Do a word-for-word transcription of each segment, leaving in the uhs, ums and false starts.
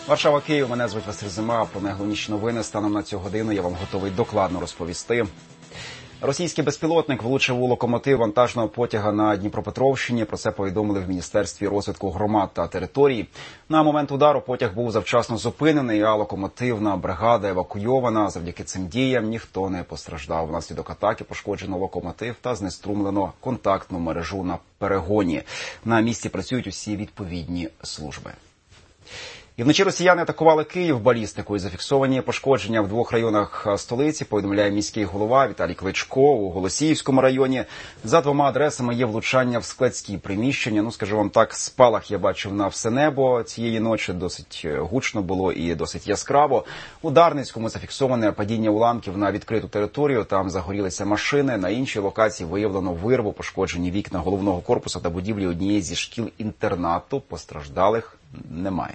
Варшава, Київ. Мене звуть Василь Зима. Про найголовніші новини станом на цю годину я вам готовий докладно розповісти. Російський безпілотник влучив у локомотив вантажного потяга на Дніпропетровщині. Про це повідомили в Міністерстві розвитку громад та територій. На момент удару потяг був завчасно зупинений, а локомотивна бригада евакуйована. Завдяки цим діям ніхто не постраждав. Внаслідок атаки пошкоджено локомотив та знеструмлено контактну мережу на перегоні. На місці працюють усі відповідні служби. І вночі росіяни атакували Київ балістикою. Зафіксовані пошкодження в двох районах столиці, повідомляє міський голова Віталій Кличко. У Голосіївському районі за двома адресами є влучання в складські приміщення. Ну, скажу вам так, спалах я бачив на все небо цієї ночі. Досить гучно було і досить яскраво. У Дарницькому зафіксоване падіння уламків на відкриту територію. Там загорілися машини. На іншій локації виявлено вирву, пошкоджені вікна головного корпусу та будівлі однієї зі шкіл-інтернату. Постраждалих немає.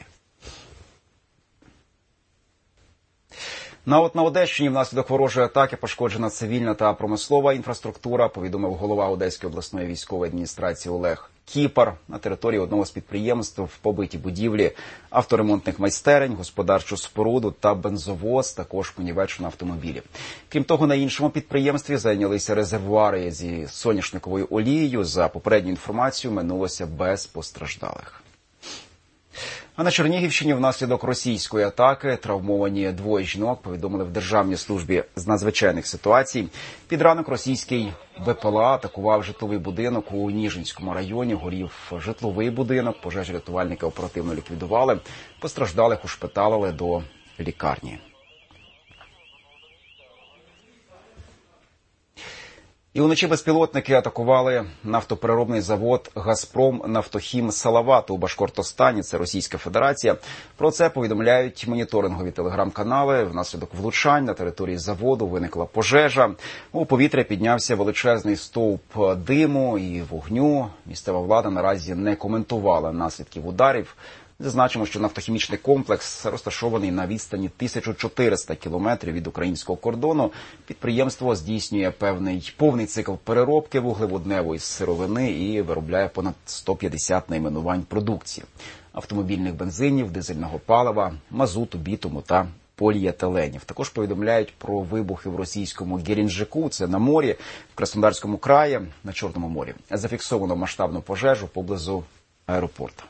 На от на Одещині внаслідок ворожої атаки пошкоджена цивільна та промислова інфраструктура, повідомив голова Одеської обласної військової адміністрації Олег Кіпар. На території одного з підприємств побиті будівлі авторемонтних майстерень, господарчу споруду та бензовоз, також понівечено автомобілі. Крім того, на іншому підприємстві зайнялися резервуари зі соняшниковою олією. За попередньою інформацією, минулося без постраждалих. А на Чернігівщині внаслідок російської атаки травмовані двоє жінок, повідомили в Державній службі з надзвичайних ситуацій. Під ранок російський БПЛА атакував житловий будинок у Ніжинському районі. Горів житловий будинок, пожежі рятувальники оперативно ліквідували. Постраждалих ушпиталили до лікарні. І вночі безпілотники атакували нафтопереробний завод «Газпром Нафтохім Салават» у Башкортостані, це Російська Федерація. Про це повідомляють моніторингові телеграм-канали. Внаслідок влучань на території заводу виникла пожежа. У повітря піднявся величезний стовп диму і вогню. Місцева влада наразі не коментувала наслідків ударів. Зазначимо, що нафтохімічний комплекс розташований на відстані тисяча чотириста кілометрів від українського кордону. Підприємство здійснює певний повний цикл переробки вуглеводневої сировини і виробляє понад сто п'ятдесят найменувань продукції: автомобільних бензинів, дизельного палива, мазуту, бітуму та поліетиленів. Також повідомляють про вибухи в російському Геленджику, це на морі, в Краснодарському краї, на Чорному морі. Зафіксовано масштабну пожежу поблизу аеропорту.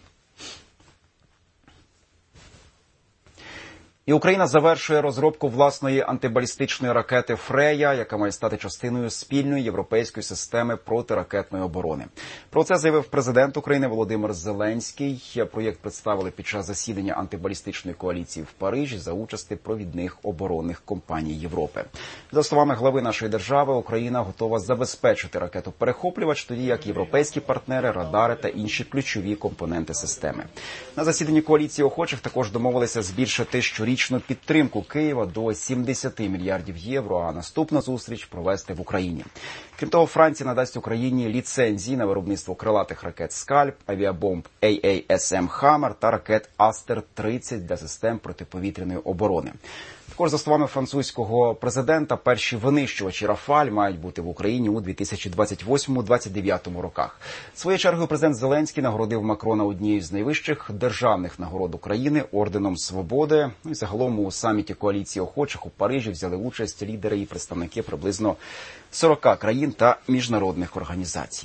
І Україна завершує розробку власної антибалістичної ракети «Фрея», яка має стати частиною спільної європейської системи протиракетної оборони. Про це заявив президент України Володимир Зеленський. Проєкт представили під час засідання антибалістичної коаліції в Парижі за участі провідних оборонних компаній Європи. За словами глави нашої держави, Україна готова забезпечити ракету-перехоплювач, тоді як європейські партнери, радари та інші ключові компоненти системи. На засіданні коаліції охочих також домовилися збільшити щорічну підтримку Києва до сімдесят мільярдів євро, а наступну зустріч провести в Україні. Крім того, Франція надасть Україні ліцензії на виробництво крилатих ракет «Скальп», авіабомб ей ей ес ем «Хаммер» та ракет Астер тридцять для систем протиповітряної оборони. Також, за словами французького президента, перші винищувачі «Рафаль» мають бути в Україні у дві тисячі двадцять восьмому - двадцять дев'ятому роках. Своєю чергою президент Зеленський нагородив Макрона однією з найвищих державних нагород України – орденом Свободи. І загалом у саміті коаліції охочих у Парижі взяли участь лідери і представники приблизно сорока країн та міжнародних організацій.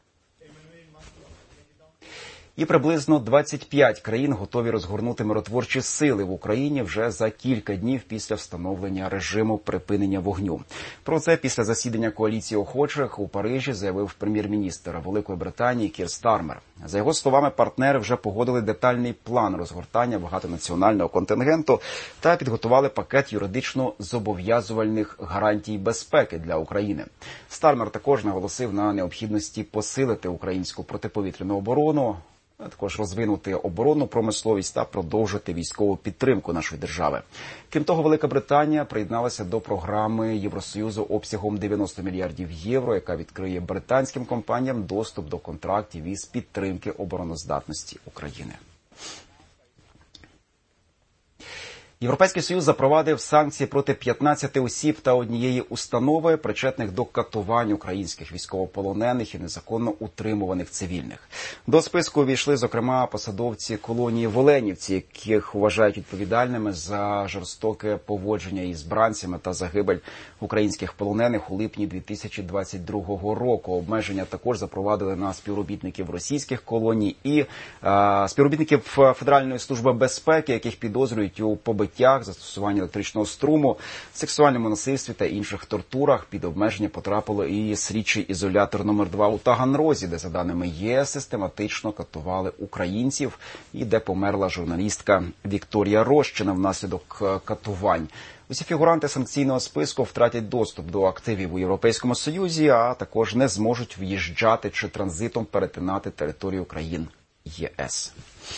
І приблизно двадцять п'ять країн готові розгорнути миротворчі сили в Україні вже за кілька днів після встановлення режиму припинення вогню. Про це після засідання коаліції охочих у Парижі заявив прем'єр-міністр Великої Британії Кір Стармер. За його словами, партнери вже погодили детальний план розгортання багатонаціонального контингенту та підготували пакет юридично зобов'язувальних гарантій безпеки для України. Стармер також наголосив на необхідності посилити українську протиповітряну оборону, а також розвинути оборонну промисловість та продовжити військову підтримку нашої держави. Крім того, Велика Британія приєдналася до програми Євросоюзу обсягом дев'яносто мільярдів євро, яка відкриє британським компаніям доступ до контрактів із підтримки обороноздатності України. Європейський Союз запровадив санкції проти п'ятнадцяти осіб та однієї установи, причетних до катувань українських військовополонених і незаконно утримуваних цивільних. До списку увійшли, зокрема, посадовці колонії в Оленівці, яких вважають відповідальними за жорстоке поводження із бранцями та загибель українських полонених у липні дві тисячі двадцять другого року. Обмеження також запровадили на співробітників російських колоній і а, співробітників Федеральної служби безпеки, яких підозрюють у побитті, застосуванні електричного струму, сексуальному насильстві та інших тортурах. Під обмеження потрапило і слідчий ізолятор номер два у Таганрозі, де, за даними ЄС, систематично катували українців і де померла журналістка Вікторія Рощина внаслідок катувань. Усі фігуранти санкційного списку втратять доступ до активів у Європейському Союзі, а також не зможуть в'їжджати чи транзитом перетинати територію країн ЄС.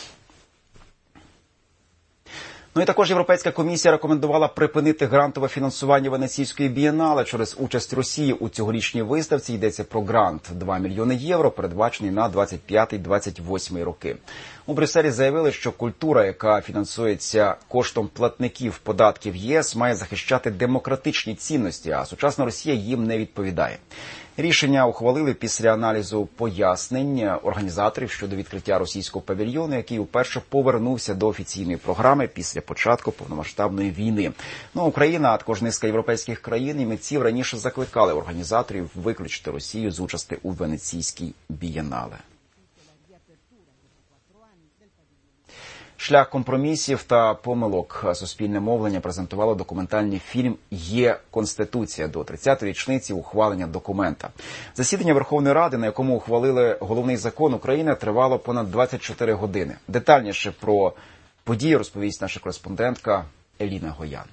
Ну і також Європейська комісія рекомендувала припинити грантове фінансування Венеційської бієнале через участь Росії у цьогорічній виставці. Йдеться про грант два мільйони євро, передбачений на двадцять п'ятий - двадцять восьмий роки. У Брюсселі заявили, що культура, яка фінансується коштом платників податків ЄС, має захищати демократичні цінності, а сучасна Росія їм не відповідає. Рішення ухвалили після аналізу пояснень організаторів щодо відкриття російського павільйону, який уперше повернувся до офіційної програми після початку повномасштабної війни. Ну, Україна, а також низка європейських країн і митців раніше закликали організаторів виключити Росію з участі у Венеційській бієнале. Шлях компромісів та помилок суспільне мовлення презентувало документальний фільм «Є Конституція» до тридцятої річниці ухвалення документа. Засідання Верховної Ради, на якому ухвалили головний закон України, тривало понад двадцять чотири години. Детальніше про події розповість наша кореспондентка Еліна Гоян.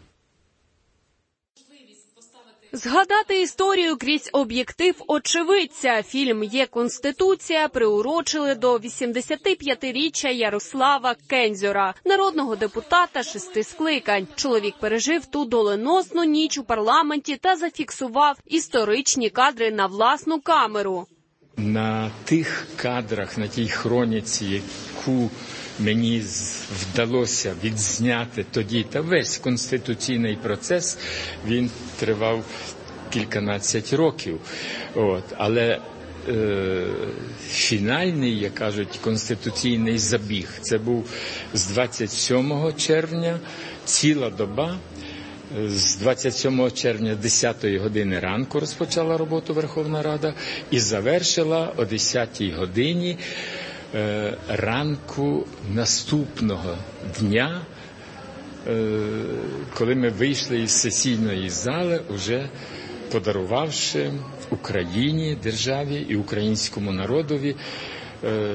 Згадати історію крізь об'єктив очевидця. Фільм «Є Конституція» приурочили до вісімдесятип'ятиріччя Ярослава Кензьора, народного депутата шести скликань. Чоловік пережив ту доленосну ніч у парламенті та зафіксував історичні кадри на власну камеру. На тих кадрах, на тій хроніці, яку мені вдалося відзняти тоді, та весь конституційний процес, він тривав кільканадцять років. От. Але е, фінальний, як кажуть, конституційний забіг, це був з двадцять сьомого червня, ціла доба. З двадцять сьомого червня десятої години ранку розпочала роботу Верховна Рада і завершила о десятій годині е, ранку наступного дня, е, коли ми вийшли із сесійної зали, уже подарувавши Україні, державі і українському народові е,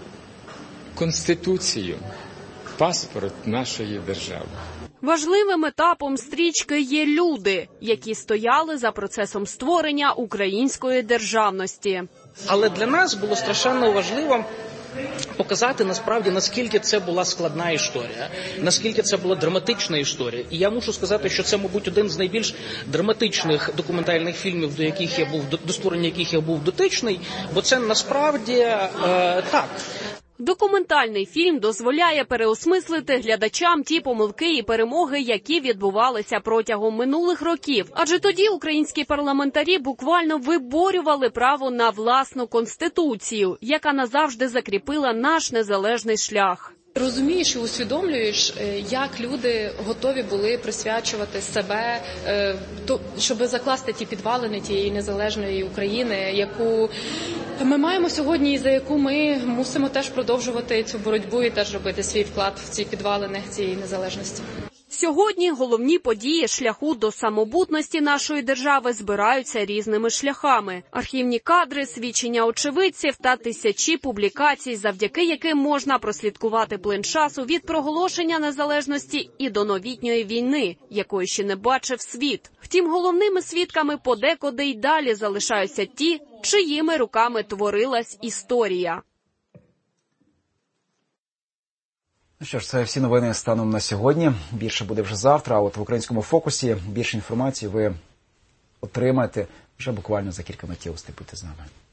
Конституцію, паспорт нашої держави. Важливим етапом стрічки є люди, які стояли за процесом створення української державності. Але для нас було страшенно важливо показати, насправді, наскільки це була складна історія, наскільки це була драматична історія. І я мушу сказати, що це, мабуть, один з найбільш драматичних документальних фільмів, до яких я був, до створення яких я був дотичний, бо це насправді е, так. Документальний фільм дозволяє переосмислити глядачам ті помилки і перемоги, які відбувалися протягом минулих років. Адже тоді українські парламентарі буквально виборювали право на власну конституцію, яка назавжди закріпила наш незалежний шлях. Розумієш і усвідомлюєш, як люди готові були присвячувати себе, щоб закласти ті підвалини тієї незалежної України, яку ми маємо сьогодні і за яку ми мусимо теж продовжувати цю боротьбу і теж робити свій вклад в ці підвалини цієї незалежності. Сьогодні головні події шляху до самобутності нашої держави збираються різними шляхами. Архівні кадри, свідчення очевидців та тисячі публікацій, завдяки яким можна прослідкувати плин часу від проголошення незалежності і до новітньої війни, якої ще не бачив світ. Втім, головними свідками подекуди й далі залишаються ті, чиїми руками творилась історія. Ну що ж, це всі новини станом на сьогодні. Більше буде вже завтра, а от в «Українському фокусі» більше інформації ви отримаєте вже буквально за кілька миттєвостей. Будьте з нами.